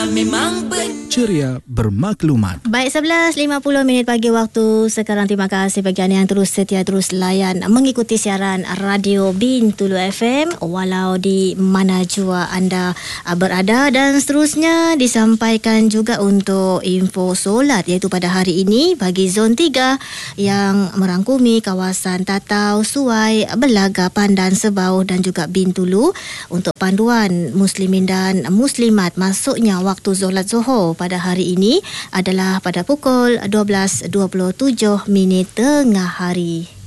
memang ceria bermaklumat. Baik, 11.50 pagi waktu sekarang. Terima kasih bagi anda yang terus setia, terus layan mengikuti siaran Radio Bintulu FM walau di mana jua anda berada. Dan seterusnya disampaikan juga untuk info solat, iaitu pada hari ini bagi Zon 3 yang merangkumi kawasan Tatau, Suai, Belaga, Pandan, Sebau dan juga Bintulu. Untuk panduan muslimin dan muslimat, masuknya waktu solat Zuhur pada hari ini adalah pada pukul 12.27 tengah hari.